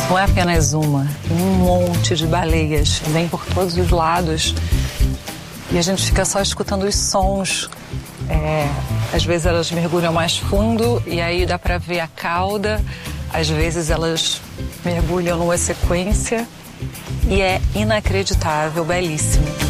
Não é apenas uma, um monte de baleias, vem por todos os lados e a gente fica só escutando os sons. Às vezes elas mergulham mais fundo e aí dá para ver a cauda, às vezes elas mergulham numa sequência e é inacreditável, belíssimo.